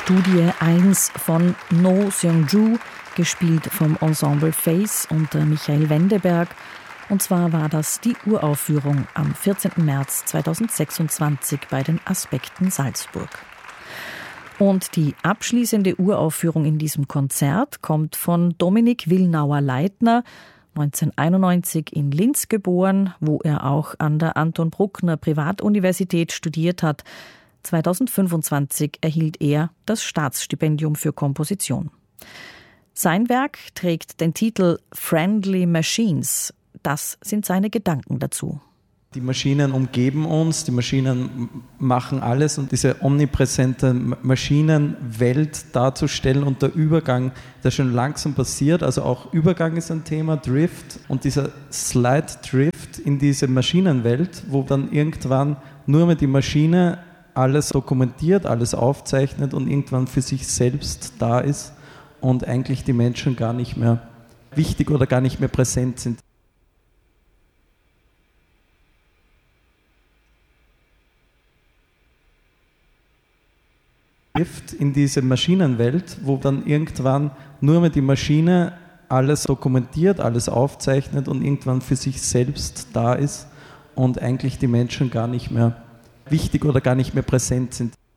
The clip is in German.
Studie 1 von No Seung-ju, gespielt vom Ensemble Face unter Michael Wendeberg. Und zwar war das die Uraufführung am 14. März 2026 bei den Aspekten Salzburg. Und die abschließende Uraufführung in diesem Konzert kommt von Dominik Willnauer-Leitner, 1991 in Linz geboren, wo er auch an der Anton Bruckner Privatuniversität studiert hat. 2025 erhielt er das Staatsstipendium für Komposition. Sein Werk trägt den Titel Friendly Machines. Das sind seine Gedanken dazu. Die Maschinen umgeben uns, die Maschinen machen alles und diese omnipräsente Maschinenwelt darzustellen und der Übergang, der schon langsam passiert, also auch Übergang ist ein Thema, Drift und dieser Slide Drift in diese Maschinenwelt, wo dann irgendwann nur mehr die Maschine alles dokumentiert, alles aufzeichnet und irgendwann für sich selbst da ist und eigentlich die Menschen gar nicht mehr wichtig oder gar nicht mehr präsent sind. In diese Maschinenwelt, wo dann irgendwann nur mehr die Maschine alles dokumentiert, alles aufzeichnet und irgendwann für sich selbst da ist und eigentlich die Menschen gar nicht mehr wichtig oder gar nicht mehr präsent sind.